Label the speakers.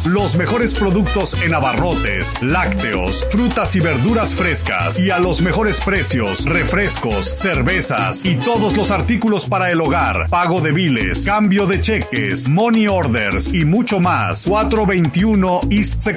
Speaker 1: Los mejores productos en abarrotes, lácteos, frutas y verduras frescas y a los mejores precios, refrescos, cervezas y todos los artículos para el hogar, pago de biles, cambio de cheques, money orders y mucho más. 421 East Second